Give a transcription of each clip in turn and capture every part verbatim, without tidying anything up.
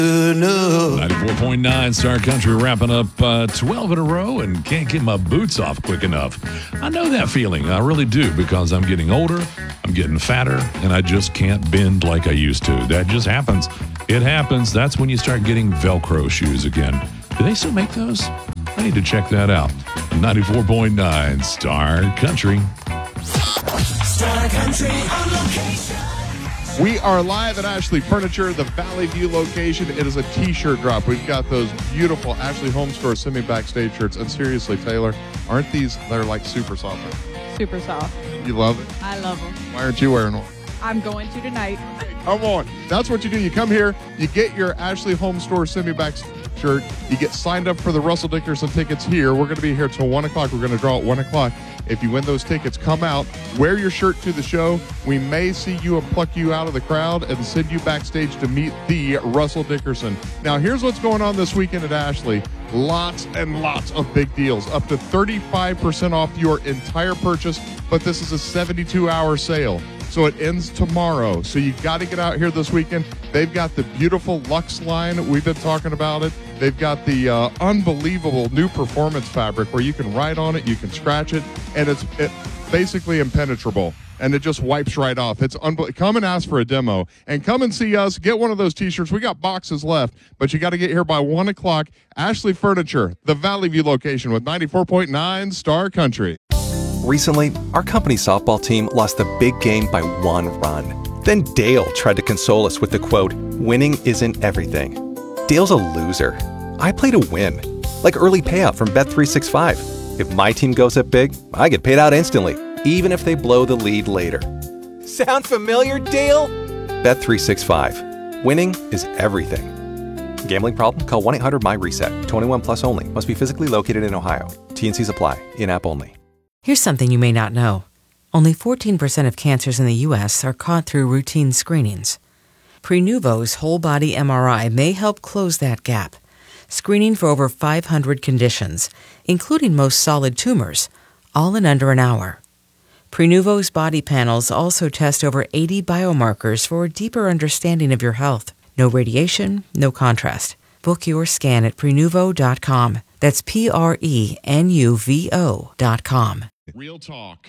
ninety-four point nine Star Country wrapping up uh, twelve in a row and can't get my boots off quick enough. I know that feeling. I really do, because I'm getting older, I'm getting fatter, and I just can't bend like I used to. That just happens. It happens. That's when you start getting Velcro shoes again. Do they still make those? I need to check that out. ninety-four point nine Star Country. Star Country on location. We are live at Ashley Furniture, the Valley View location. It is a t-shirt drop. We've got those beautiful Ashley Home Store Semi Backstage shirts. And seriously, Taylor, aren't these, they're like super soft? Super soft. You love it? I love them. Why aren't you wearing one? I'm going to tonight. Come on. That's what you do. You come here, you get your Ashley Home Store Semi Backstage shirt, you get signed up for the Russell Dickerson tickets here. We're going to be here till one o'clock. We're going to draw at one o'clock. If you win those tickets, come out, wear your shirt to the show. We may see you and pluck you out of the crowd and send you backstage to meet the Russell Dickerson. Now, here's what's going on this weekend at Ashley. Lots and lots of big deals, up to thirty-five percent off your entire purchase, but this is a seventy-two hour sale. So it ends tomorrow. So you got to get out here this weekend. They've got the beautiful Luxe line. We've been talking about it. They've got the uh, unbelievable new performance fabric where you can write on it, you can scratch it, and it's it, basically impenetrable. And it just wipes right off. It's unbelievable. Come and ask for a demo. And come and see us. Get one of those T-shirts. We got boxes left, but you got to get here by one o'clock. Ashley Furniture, the Valley View location with ninety-four point nine Star Country. Recently, our company softball team lost the big game by one run. Then Dale tried to console us with the quote, "Winning isn't everything." Dale's a loser. I play to win. Like early payout from Bet three sixty-five. If my team goes up big, I get paid out instantly, even if they blow the lead later. Sound familiar, Dale? Bet three sixty-five. Winning is everything. Gambling problem? Call one eight hundred M Y reset. twenty-one plus only. Must be physically located in Ohio. T and Cs apply. In-app only. Here's something you may not know. Only fourteen percent of cancers in the U S are caught through routine screenings. Prenuvo's whole-body M R I may help close that gap, screening for over five hundred conditions, including most solid tumors, all in under an hour. Prenuvo's body panels also test over eighty biomarkers for a deeper understanding of your health. No radiation, no contrast. Book your scan at Prenuvo dot com. That's P R E N U V O dot com. Real talk.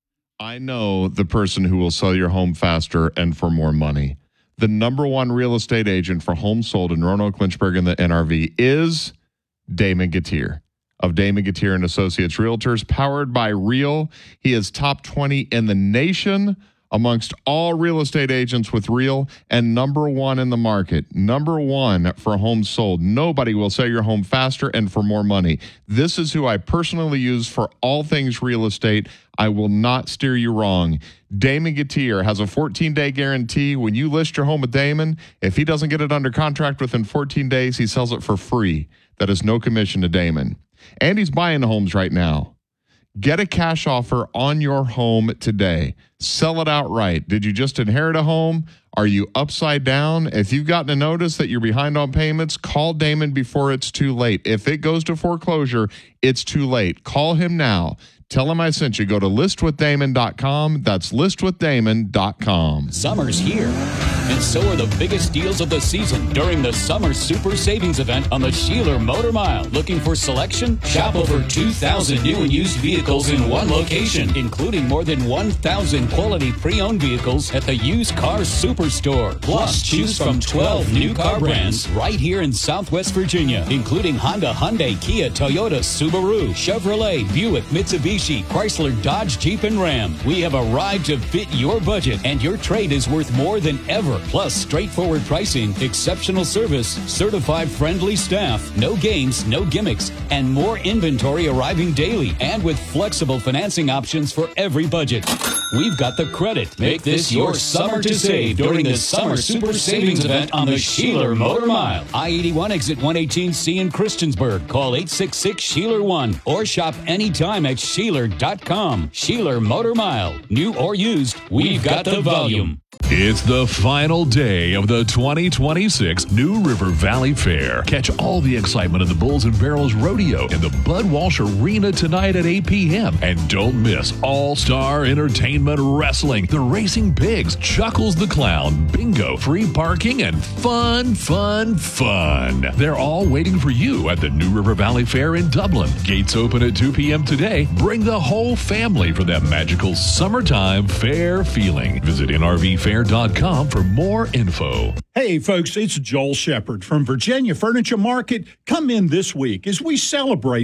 I know the person who will sell your home faster and for more money. The number one real estate agent for homes sold in Roanoke, Lynchburg, and the N R V is Damon Gatier of Damon Gatier and Associates Realtors, powered by Real. He is top twenty in the nation amongst all real estate agents with Real, and number one in the market. Number one for homes sold. Nobody will sell your home faster and for more money. This is who I personally use for all things real estate. I will not steer you wrong. Damon Gatier has a fourteen-day guarantee. When you list your home with Damon, if he doesn't get it under contract within fourteen days, he sells it for free. That is no commission to Damon. And he's buying homes right now. Get a cash offer on your home today. Sell it outright. Did you just inherit a home? Are you upside down? If you've gotten a notice that you're behind on payments, call Damon before it's too late. If it goes to foreclosure, it's too late. Call him now. Tell him I sent you. Go to list with damon dot com. That's list with damon dot com. Summer's here, and so are the biggest deals of the season during the Summer Super Savings Event on the Sheeler Motor Mile. Looking for selection? Shop over two thousand new and used vehicles in one location, including more than one thousand quality pre-owned vehicles at the Used Car Superstore. Plus, choose from twelve new car brands right here in Southwest Virginia, including Honda, Hyundai, Kia, Toyota, Subaru, Chevrolet, Buick, Mitsubishi, Chrysler, Dodge, Jeep, and Ram. We have arrived to fit your budget, and your trade is worth more than ever. Plus, straightforward pricing, exceptional service, certified friendly staff, no games, no gimmicks, and more inventory arriving daily, and with flexible financing options for every budget. We've got the credit. Make this your summer to save during the Summer Super Savings Event on the Sheeler Motor Mile. I eighty-one exit one eighteen C in Christiansburg. Call eight six six Sheeler one or shop anytime at Sheeler dot com. Sheeler Motor Mile. New or used, we've got the volume. It's the final day of the twenty twenty-six New River Valley Fair. Catch all the excitement of the Bulls and Barrels Rodeo in the Bud Walsh Arena tonight at eight p.m. And don't miss All-Star Entertainment Wrestling, the Racing Pigs, Chuckles the Clown, bingo, free parking, and fun, fun, fun. They're all waiting for you at the New River Valley Fair in Dublin. Gates open at two p.m. today. Bring the whole family for that magical summertime fair feeling. Visit N R V fair dot com for more info. Hey, folks, it's Joel Shepard from Virginia Furniture Market. Come in this week as we celebrate